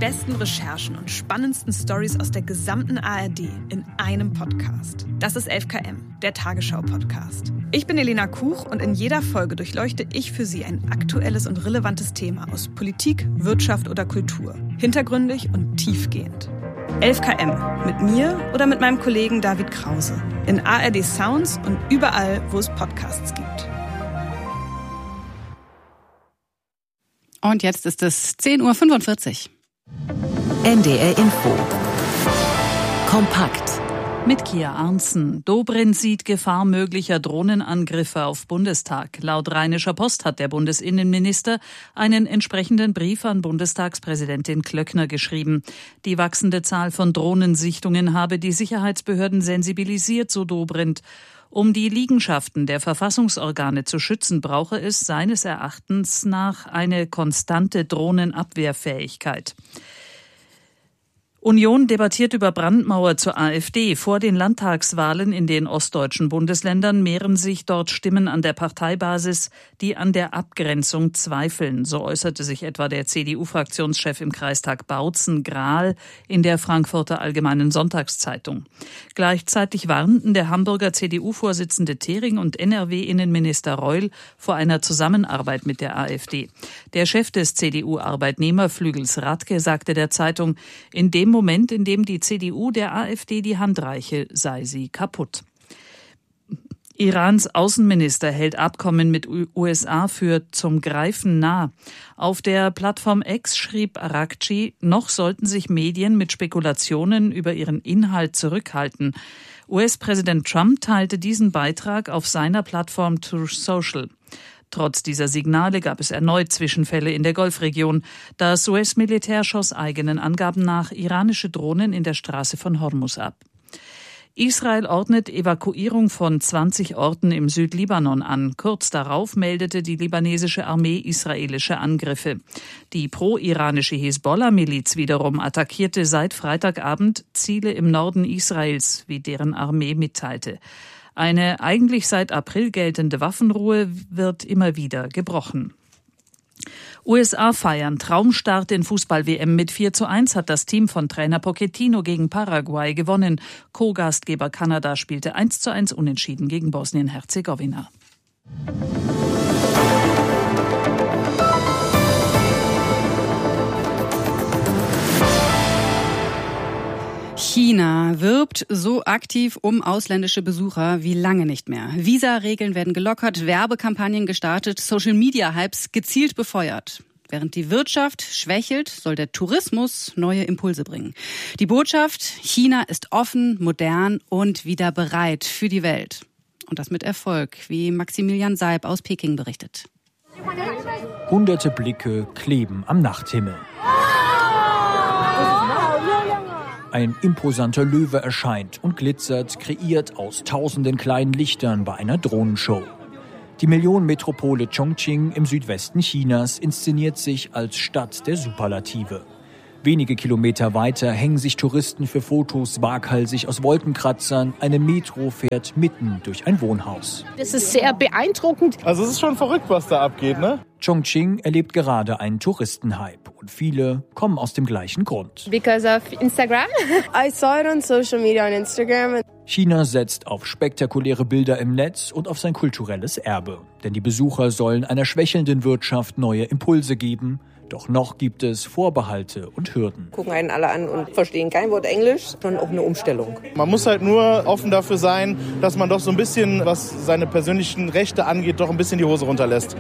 besten Recherchen und spannendsten Storys aus der gesamten ARD in einem Podcast. Das ist 11KM, der Tagesschau-Podcast. Ich bin Elena Kuch und in jeder Folge durchleuchte ich für Sie ein aktuelles und relevantes Thema aus Politik, Wirtschaft oder Kultur. Hintergründig und tiefgehend. 11KM, mit mir oder mit meinem Kollegen David Krause. In ARD Sounds und überall, wo es Podcasts gibt. Und jetzt ist es 10:45 Uhr. NDR Info. Kompakt. Mit Kia Arntzen. Dobrindt sieht Gefahr möglicher Drohnenangriffe auf Bundestag. Laut Rheinischer Post hat der Bundesinnenminister einen entsprechenden Brief an Bundestagspräsidentin Klöckner geschrieben. Die wachsende Zahl von Drohnensichtungen habe die Sicherheitsbehörden sensibilisiert, so Dobrindt. Um die Liegenschaften der Verfassungsorgane zu schützen, brauche es seines Erachtens nach eine konstante Drohnenabwehrfähigkeit. Union debattiert über Brandmauer zur AfD. Vor den Landtagswahlen in den ostdeutschen Bundesländern mehren sich dort Stimmen an der Parteibasis, die an der Abgrenzung zweifeln. So äußerte sich etwa der CDU-Fraktionschef im Kreistag Bautzen-Grahl in der Frankfurter Allgemeinen Sonntagszeitung. Gleichzeitig warnten der Hamburger CDU-Vorsitzende Thering und NRW-Innenminister Reul vor einer Zusammenarbeit mit der AfD. Der Chef des CDU-Arbeitnehmerflügels Radke sagte der Zeitung, in dem Moment, in dem die CDU der AfD die Hand reiche, sei sie kaputt. Irans Außenminister hält Abkommen mit USA für zum Greifen nah. Auf der Plattform X schrieb Araghchi, noch sollten sich Medien mit Spekulationen über ihren Inhalt zurückhalten. US-Präsident Trump teilte diesen Beitrag auf seiner Plattform Truth Social. Trotz dieser Signale gab es erneut Zwischenfälle in der Golfregion. Das US-Militär schoss eigenen Angaben nach iranische Drohnen in der Straße von Hormuz ab. Israel ordnet Evakuierung von 20 Orten im Südlibanon an. Kurz darauf meldete die libanesische Armee israelische Angriffe. Die pro-iranische Hisbollah-Miliz wiederum attackierte seit Freitagabend Ziele im Norden Israels, wie deren Armee mitteilte. Eine eigentlich seit April geltende Waffenruhe wird immer wieder gebrochen. USA feiern Traumstart in Fußball-WM. Mit 4:1 hat das Team von Trainer Pochettino gegen Paraguay gewonnen. Co-Gastgeber Kanada spielte 1:1 unentschieden gegen Bosnien-Herzegowina. China wirbt so aktiv um ausländische Besucher wie lange nicht mehr. Visa-Regeln werden gelockert, Werbekampagnen gestartet, Social-Media-Hypes gezielt befeuert. Während die Wirtschaft schwächelt, soll der Tourismus neue Impulse bringen. Die Botschaft: China ist offen, modern und wieder bereit für die Welt. Und das mit Erfolg, wie Maximilian Seib aus Peking berichtet. Hunderte Blicke kleben am Nachthimmel. Ein imposanter Löwe erscheint und glitzert, kreiert aus tausenden kleinen Lichtern bei einer Drohnenshow. Die Millionenmetropole Chongqing im Südwesten Chinas inszeniert sich als Stadt der Superlative. Wenige Kilometer weiter hängen sich Touristen für Fotos waghalsig aus Wolkenkratzern. Eine Metro fährt mitten durch ein Wohnhaus. Das ist sehr beeindruckend. Also es ist schon verrückt, was da abgeht, ne? Chongqing erlebt gerade einen Touristenhype und viele kommen aus dem gleichen Grund. Because of Instagram. I saw it on social media on Instagram. China setzt auf spektakuläre Bilder im Netz und auf sein kulturelles Erbe. Denn die Besucher sollen einer schwächelnden Wirtschaft neue Impulse geben. Doch noch gibt es Vorbehalte und Hürden. Gucken einen alle an und verstehen kein Wort Englisch. Schon auch eine Umstellung. Man muss halt nur offen dafür sein, dass man doch so ein bisschen, was seine persönlichen Rechte angeht, doch ein bisschen die Hose runterlässt.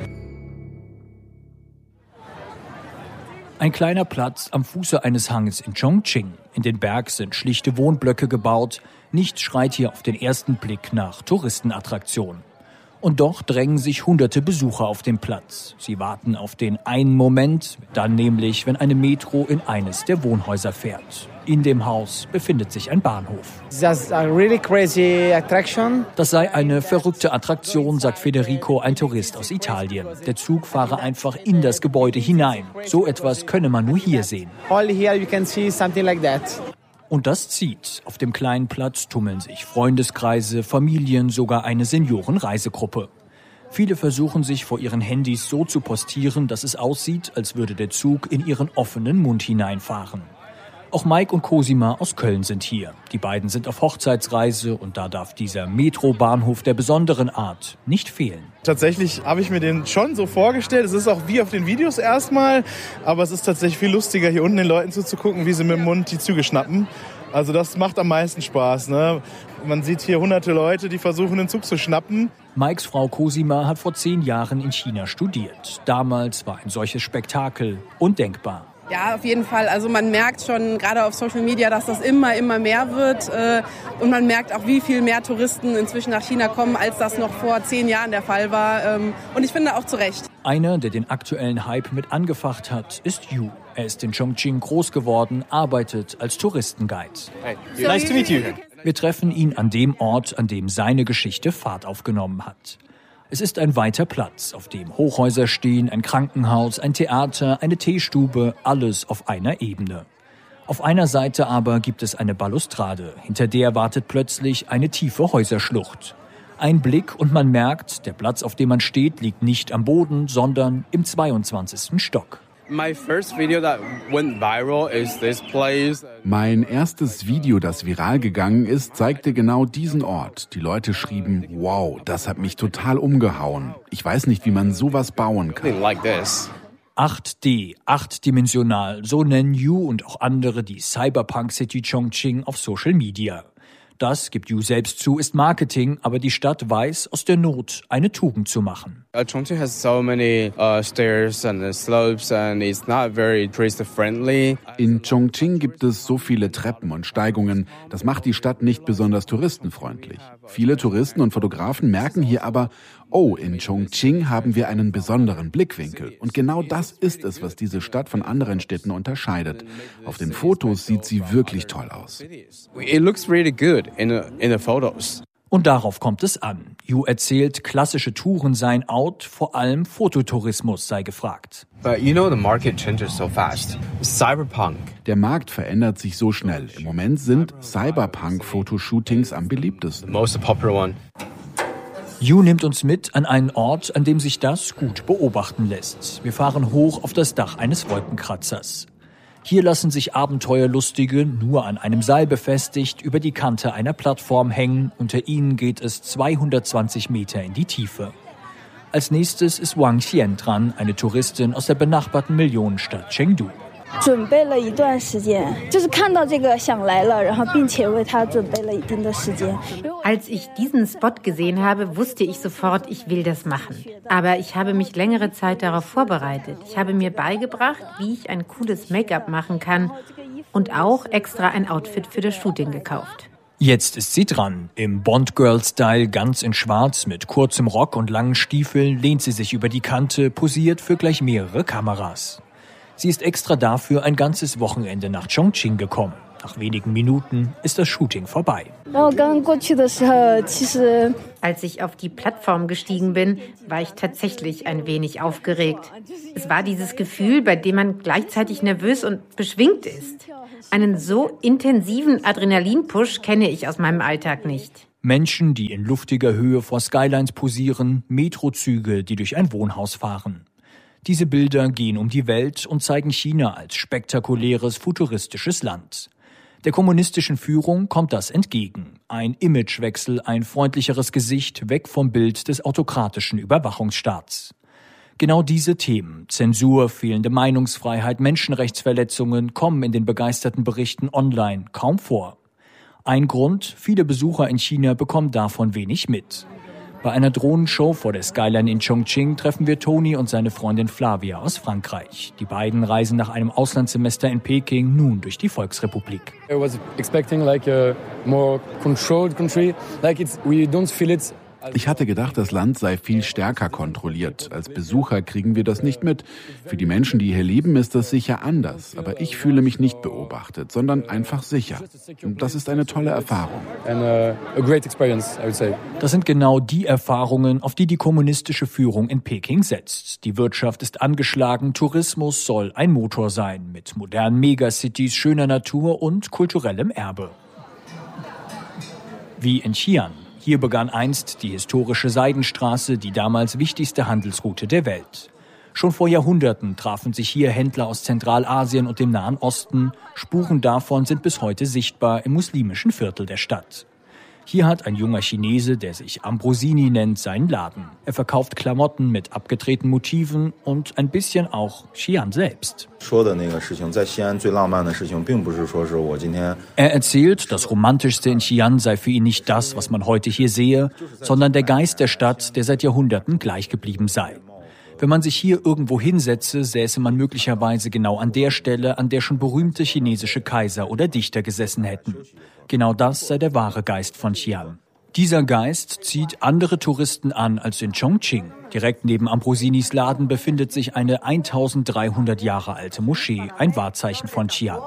Ein kleiner Platz am Fuße eines Hanges in Chongqing. In den Berg sind schlichte Wohnblöcke gebaut. Nichts schreit hier auf den ersten Blick nach Touristenattraktion. Und doch drängen sich hunderte Besucher auf den Platz. Sie warten auf den einen Moment, dann nämlich, wenn eine Metro in eines der Wohnhäuser fährt. In dem Haus befindet sich ein Bahnhof. That's a really crazy attraction. Das sei eine verrückte Attraktion, sagt Federico, ein Tourist aus Italien. Der Zug fahre einfach in das Gebäude hinein. So etwas könne man nur hier sehen. Only here you can see something like that. Und das zieht. Auf dem kleinen Platz tummeln sich Freundeskreise, Familien, sogar eine Seniorenreisegruppe. Viele versuchen sich vor ihren Handys so zu postieren, dass es aussieht, als würde der Zug in ihren offenen Mund hineinfahren. Auch Mike und Cosima aus Köln sind hier. Die beiden sind auf Hochzeitsreise und da darf dieser Metrobahnhof der besonderen Art nicht fehlen. Tatsächlich habe ich mir den schon so vorgestellt. Es ist auch wie auf den Videos erstmal, aber es ist tatsächlich viel lustiger, hier unten den Leuten zuzugucken, wie sie mit dem Mund die Züge schnappen. Also das macht am meisten Spaß, ne? Man sieht hier hunderte Leute, die versuchen, den Zug zu schnappen. Mikes Frau Cosima hat vor 10 Jahren in China studiert. Damals war ein solches Spektakel undenkbar. Ja, auf jeden Fall. Also man merkt schon gerade auf Social Media, dass das immer mehr wird. Und man merkt auch, wie viel mehr Touristen inzwischen nach China kommen, als das noch vor 10 Jahren der Fall war. Und ich finde auch zu Recht. Einer, der den aktuellen Hype mit angefacht hat, ist Yu. Er ist in Chongqing groß geworden, arbeitet als Touristenguide. Hey, nice to meet you. Wir treffen ihn an dem Ort, an dem seine Geschichte Fahrt aufgenommen hat. Es ist ein weiter Platz, auf dem Hochhäuser stehen, ein Krankenhaus, ein Theater, eine Teestube, alles auf einer Ebene. Auf einer Seite aber gibt es eine Balustrade, hinter der wartet plötzlich eine tiefe Häuserschlucht. Ein Blick und man merkt, der Platz, auf dem man steht, liegt nicht am Boden, sondern im 22. Stock. Mein erstes Video, das viral gegangen ist, zeigte genau diesen Ort. Die Leute schrieben, wow, das hat mich total umgehauen. Ich weiß nicht, wie man sowas bauen kann. 8D, achtdimensional, so nennen Yu und auch andere die Cyberpunk City Chongqing auf Social Media. Das, gibt Yu selbst zu, ist Marketing, aber die Stadt weiß, aus der Not eine Tugend zu machen. Chongqing has so many stairs and slopes and it's not very tourist friendly. In Chongqing gibt es so viele Treppen und Steigungen, das macht die Stadt nicht besonders touristenfreundlich. Viele Touristen und Fotografen merken hier aber, oh, in Chongqing haben wir einen besonderen Blickwinkel. Und genau das ist es, was diese Stadt von anderen Städten unterscheidet. Auf den Fotos sieht sie wirklich toll aus. It looks really good in the photos. Und darauf kommt es an. Yu erzählt, klassische Touren seien out, vor allem Fototourismus sei gefragt. But you know the market changes so fast. Cyberpunk. Der Markt verändert sich so schnell. Im Moment sind Cyberpunk-Fotoshootings am beliebtesten. The most popular one. Yu nimmt uns mit an einen Ort, an dem sich das gut beobachten lässt. Wir fahren hoch auf das Dach eines Wolkenkratzers. Hier lassen sich Abenteuerlustige, nur an einem Seil befestigt, über die Kante einer Plattform hängen. Unter ihnen geht es 220 Meter in die Tiefe. Als nächstes ist Wang Xian dran, eine Touristin aus der benachbarten Millionenstadt Chengdu. Als ich diesen Spot gesehen habe, wusste ich sofort, ich will das machen. Aber ich habe mich längere Zeit darauf vorbereitet. Ich habe mir beigebracht, wie ich ein cooles Make-up machen kann und auch extra ein Outfit für das Shooting gekauft. Jetzt ist sie dran. Im Bond-Girl-Style ganz in schwarz mit kurzem Rock und langen Stiefeln lehnt sie sich über die Kante, posiert für gleich mehrere Kameras. Sie ist extra dafür ein ganzes Wochenende nach Chongqing gekommen. Nach wenigen Minuten ist das Shooting vorbei. Als ich auf die Plattform gestiegen bin, war ich tatsächlich ein wenig aufgeregt. Es war dieses Gefühl, bei dem man gleichzeitig nervös und beschwingt ist. Einen so intensiven Adrenalinpush kenne ich aus meinem Alltag nicht. Menschen, die in luftiger Höhe vor Skylines posieren, Metrozüge, die durch ein Wohnhaus fahren. Diese Bilder gehen um die Welt und zeigen China als spektakuläres, futuristisches Land. Der kommunistischen Führung kommt das entgegen. Ein Imagewechsel, ein freundlicheres Gesicht, weg vom Bild des autokratischen Überwachungsstaats. Genau diese Themen, Zensur, fehlende Meinungsfreiheit, Menschenrechtsverletzungen, kommen in den begeisterten Berichten online kaum vor. Ein Grund, viele Besucher in China bekommen davon wenig mit. Bei einer Drohnenshow vor der Skyline in Chongqing treffen wir Tony und seine Freundin Flavia aus Frankreich. Die beiden reisen nach einem Auslandssemester in Peking nun durch die Volksrepublik. I was expecting like a more controlled country, we don't feel it. Ich hatte gedacht, das Land sei viel stärker kontrolliert. Als Besucher kriegen wir das nicht mit. Für die Menschen, die hier leben, ist das sicher anders. Aber ich fühle mich nicht beobachtet, sondern einfach sicher. Und das ist eine tolle Erfahrung. Das sind genau die Erfahrungen, auf die die kommunistische Führung in Peking setzt. Die Wirtschaft ist angeschlagen, Tourismus soll ein Motor sein, mit modernen Megacities, schöner Natur und kulturellem Erbe. Wie in Xi'an. Hier begann einst die historische Seidenstraße, die damals wichtigste Handelsroute der Welt. Schon vor Jahrhunderten trafen sich hier Händler aus Zentralasien und dem Nahen Osten. Spuren davon sind bis heute sichtbar im muslimischen Viertel der Stadt. Hier hat ein junger Chinese, der sich Ambrosini nennt, seinen Laden. Er verkauft Klamotten mit abgedrehten Motiven und ein bisschen auch Xi'an selbst. Er erzählt, das Romantischste in Xi'an sei für ihn nicht das, was man heute hier sehe, sondern der Geist der Stadt, der seit Jahrhunderten gleich geblieben sei. Wenn man sich hier irgendwo hinsetze, säße man möglicherweise genau an der Stelle, an der schon berühmte chinesische Kaiser oder Dichter gesessen hätten. Genau das sei der wahre Geist von Xi'an. Dieser Geist zieht andere Touristen an als in Chongqing. Direkt neben Ambrosinis Laden befindet sich eine 1300 Jahre alte Moschee, ein Wahrzeichen von Xi'an.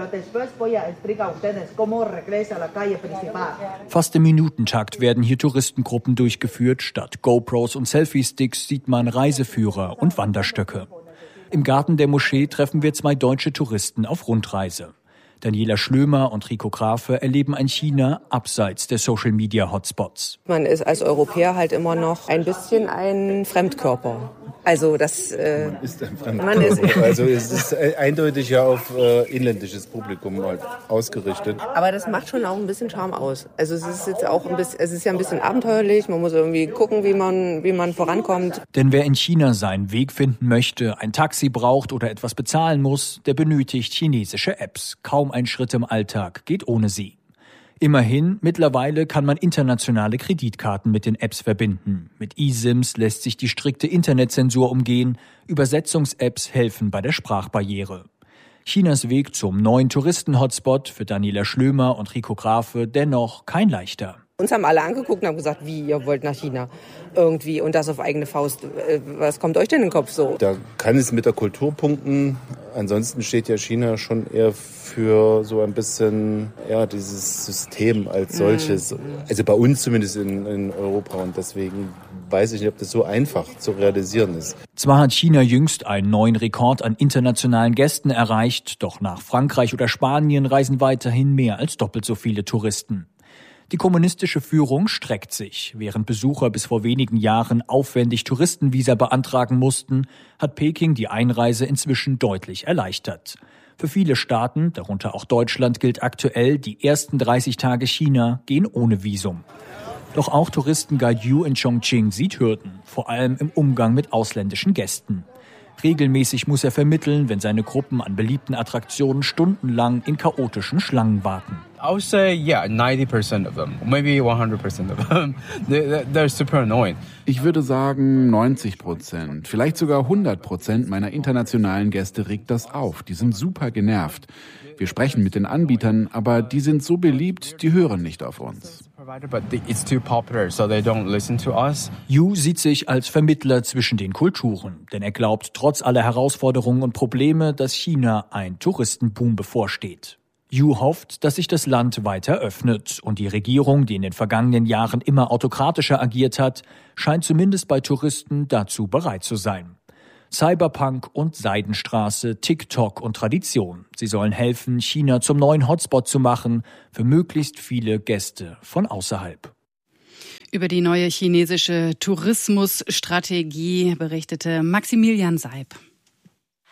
Fast im Minutentakt werden hier Touristengruppen durchgeführt. Statt GoPros und Selfie-Sticks sieht man Reiseführer und Wanderstöcke. Im Garten der Moschee treffen wir 2 deutsche Touristen auf Rundreise. Daniela Schlömer und Rico Grafe erleben ein China abseits der Social-Media-Hotspots. Man ist als Europäer halt immer noch ein bisschen ein Fremdkörper. Also das man ist ein Fremdkörper. Also es ist eindeutig ja auf inländisches Publikum halt ausgerichtet. Aber das macht schon auch ein bisschen Charme aus. Also es ist jetzt auch es ist ja ein bisschen abenteuerlich. Man muss irgendwie gucken, wie man vorankommt. Denn wer in China seinen Weg finden möchte, ein Taxi braucht oder etwas bezahlen muss, der benötigt chinesische Apps. Kaum ein Schritt im Alltag geht ohne sie. Immerhin, mittlerweile kann man internationale Kreditkarten mit den Apps verbinden. Mit eSIMs lässt sich die strikte Internetzensur umgehen. Übersetzungs-Apps helfen bei der Sprachbarriere. Chinas Weg zum neuen Touristen-Hotspot für Daniela Schlömer und Rico Grafe dennoch kein leichter. Uns haben alle angeguckt und haben gesagt, wie, ihr wollt nach China irgendwie und das auf eigene Faust. Was kommt euch denn in den Kopf so? Da kann es mit der Kultur punkten. Ansonsten steht ja China schon eher für so ein bisschen dieses System als solches. Also bei uns zumindest in Europa. Und deswegen weiß ich nicht, ob das so einfach zu realisieren ist. Zwar hat China jüngst einen neuen Rekord an internationalen Gästen erreicht, doch nach Frankreich oder Spanien reisen weiterhin mehr als doppelt so viele Touristen. Die kommunistische Führung streckt sich. Während Besucher bis vor wenigen Jahren aufwendig Touristenvisa beantragen mussten, hat Peking die Einreise inzwischen deutlich erleichtert. Für viele Staaten, darunter auch Deutschland, gilt aktuell, die ersten 30 Tage China gehen ohne Visum. Doch auch Touristenguide Yu in Chongqing sieht Hürden, vor allem im Umgang mit ausländischen Gästen. Regelmäßig muss er vermitteln, wenn seine Gruppen an beliebten Attraktionen stundenlang in chaotischen Schlangen warten. I would say, 90% of them, maybe 100% of them. They're super annoying. Ich würde sagen 90%, vielleicht sogar 100% meiner internationalen Gäste regt das auf. Die sind super genervt. Wir sprechen mit den Anbietern, aber die sind so beliebt, die hören nicht auf uns. Yu sieht sich als Vermittler zwischen den Kulturen, denn er glaubt trotz aller Herausforderungen und Probleme, dass China ein Touristenboom bevorsteht. Yu hofft, dass sich das Land weiter öffnet und die Regierung, die in den vergangenen Jahren immer autokratischer agiert hat, scheint zumindest bei Touristen dazu bereit zu sein. Cyberpunk und Seidenstraße, TikTok und Tradition. Sie sollen helfen, China zum neuen Hotspot zu machen für möglichst viele Gäste von außerhalb. Über die neue chinesische Tourismusstrategie berichtete Maximilian Seib.